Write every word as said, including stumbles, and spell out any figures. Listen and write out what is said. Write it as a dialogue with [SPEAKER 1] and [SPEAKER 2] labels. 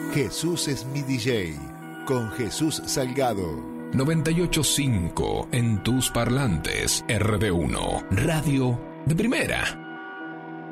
[SPEAKER 1] Jesús es mi D J, con Jesús Salgado.
[SPEAKER 2] noventa y ocho punto cinco en tus parlantes. R D uno, radio de primera.